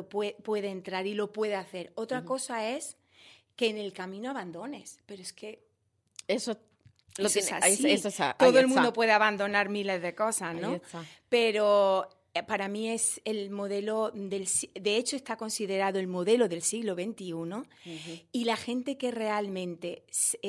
puede entrar y lo puede hacer. Otra cosa es que en el camino abandones, pero es que eso es así. Todo el mundo puede abandonar miles de cosas, ¿no? Pero para mí es el modelo de hecho está considerado el modelo del siglo XXI y la gente que realmente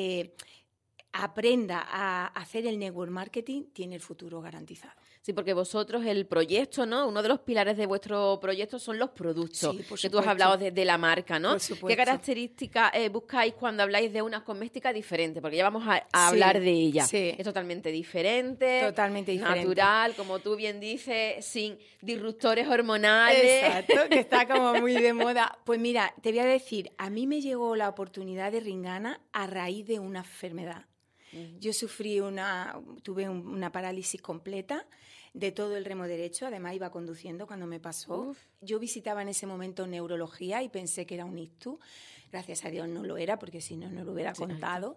aprenda a hacer el network marketing tiene el futuro garantizado. Sí, porque vosotros el proyecto, ¿no? Uno de los pilares de vuestro proyecto son los productos, sí, que tú has hablado de la marca, ¿no? Por supuesto. ¿Qué características buscáis cuando habláis de una cosmética diferente? Porque ya vamos a hablar de ella. Sí. Es totalmente diferente, natural, como tú bien dices, sin disruptores hormonales. Exacto, que está como muy de moda. Pues mira, te voy a decir, a mí me llegó la oportunidad de Ringana a raíz de una enfermedad. Yo tuve una parálisis completa de todo el remo derecho, además iba conduciendo cuando me pasó. Yo visitaba en ese momento neurología y pensé que era un ictus. Gracias a Dios no lo era, porque si no, no lo hubiera contado.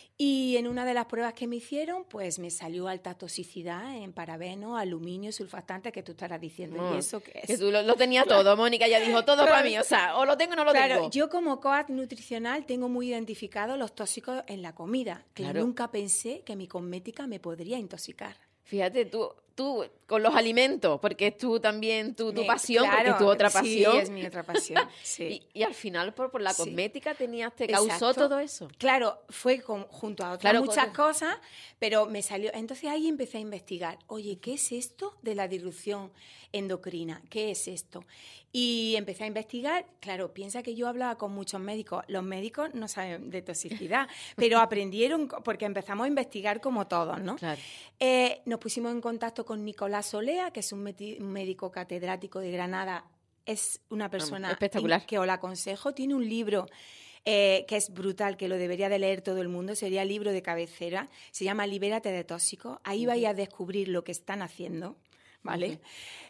Y en una de las pruebas que me hicieron, pues me salió alta toxicidad en parabenos, aluminio, surfactantes, que tú estarás diciendo, ¿y eso qué es? Que tú lo tenías todo, Mónica, ya dijo todo para mí, o sea, o lo tengo o no lo tengo. Claro, yo como coach nutricional tengo muy identificados los tóxicos en la comida, que nunca pensé que mi cosmética me podría intoxicar. Fíjate, tú con los alimentos, porque es tu pasión, porque es tu otra pasión. Sí, es mi otra pasión, sí. Y al final, por la cosmética, te causó todo eso. Claro, fue junto a otras muchas cosas, pero me salió. Entonces ahí empecé a investigar. Oye, ¿qué es esto de la disrupción endocrina? ¿Qué es esto? Y empecé a investigar. Claro, piensa que yo hablaba con muchos médicos. Los médicos no saben de toxicidad, pero aprendieron, porque empezamos a investigar como todos, ¿no? Claro. Nos pusimos en contacto con Nicolás Olea, que es un médico catedrático de Granada. Es una persona espectacular, que os la aconsejo. Tiene un libro que es brutal, que lo debería de leer todo el mundo. Sería el libro de cabecera. Se llama Libérate de tóxicos. Ahí vais a descubrir lo que están haciendo, ¿vale?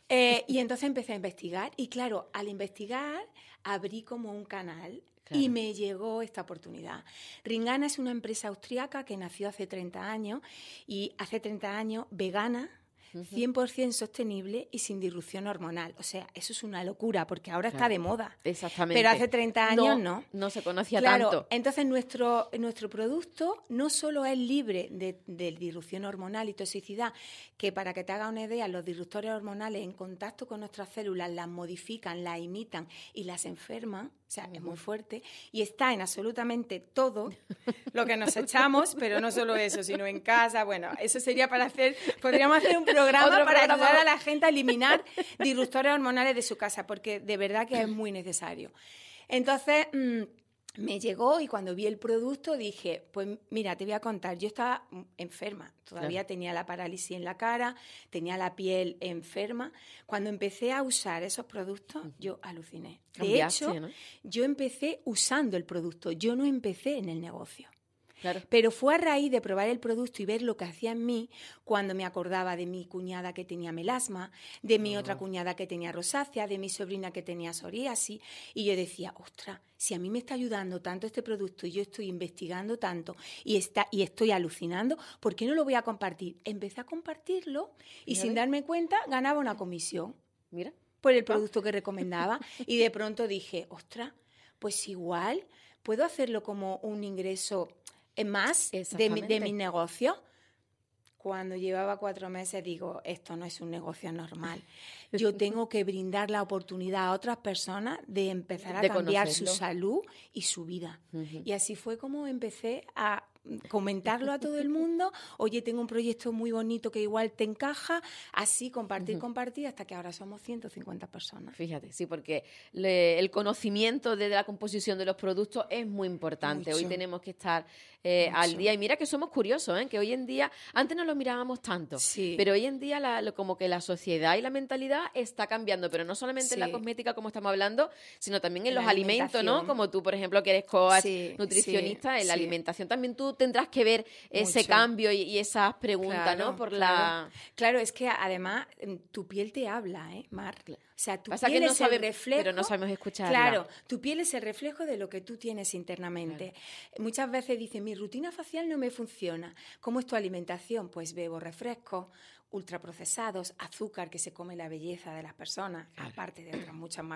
Y entonces empecé a investigar. Y claro, al investigar abrí como un canal. Claro. Y me llegó esta oportunidad. Ringana es una empresa austriaca que nació hace 30 años y hace 30 años vegana, 100% sostenible y sin disrupción hormonal. O sea, eso es una locura porque ahora está de moda. Exactamente. Pero hace 30 años no. No se conocía tanto. Entonces nuestro producto no solo es libre de disrupción hormonal y toxicidad, que para que te hagas una idea, los disruptores hormonales en contacto con nuestras células las modifican, las imitan y las enferman. O sea, es muy fuerte. Y está en absolutamente todo lo que nos echamos, pero no solo eso, sino en casa. Bueno, eso sería podríamos hacer un programa para ayudar a la gente a eliminar disruptores hormonales de su casa, porque de verdad que es muy necesario. Entonces, me llegó y cuando vi el producto dije, pues mira, te voy a contar, yo estaba enferma, todavía tenía la parálisis en la cara, tenía la piel enferma. Cuando empecé a usar esos productos, yo aluciné. De hecho, yo empecé usando el producto, yo no empecé en el negocio. Claro. Pero fue a raíz de probar el producto y ver lo que hacía en mí cuando me acordaba de mi cuñada que tenía melasma, de mi otra cuñada que tenía rosácea, de mi sobrina que tenía psoriasis. Y yo decía, ostras, si a mí me está ayudando tanto este producto y yo estoy investigando tanto y estoy alucinando, ¿por qué no lo voy a compartir? Empecé a compartirlo y sin darme cuenta ganaba una comisión. Mira. Por el producto que recomendaba. Y de pronto dije, ostras, pues igual puedo hacerlo como un ingreso más de mi negocio. Cuando llevaba 4 meses digo, esto no es un negocio normal. Yo tengo que brindar la oportunidad a otras personas de empezar a cambiar su salud y su vida. Y así fue como empecé a comentarlo a todo el mundo. Oye, tengo un proyecto muy bonito que igual te encaja. Así, compartir, hasta que ahora somos 150 personas. Fíjate, sí, porque el conocimiento de la composición de los productos es muy importante. Mucho. Hoy tenemos que estar al día. Y mira que somos curiosos, que hoy en día, antes no lo mirábamos tanto, pero hoy en día como que la sociedad y la mentalidad está cambiando, pero no solamente en la cosmética, como estamos hablando, sino también en los alimentos, ¿no? Como tú, por ejemplo, que eres coach, nutricionista, en la alimentación también tú tendrás que ver ese cambio y esas preguntas, ¿no? Claro, es que además tu piel te habla, Mar. Claro. O sea, tu piel es el reflejo. Pero no sabemos escucharla. Claro, tu piel es el reflejo de lo que tú tienes internamente. Claro. Muchas veces dicen, mi rutina facial no me funciona. ¿Cómo es tu alimentación? Pues bebo refrescos, ultraprocesados, azúcar que se come la belleza de las personas, aparte de otras muchas más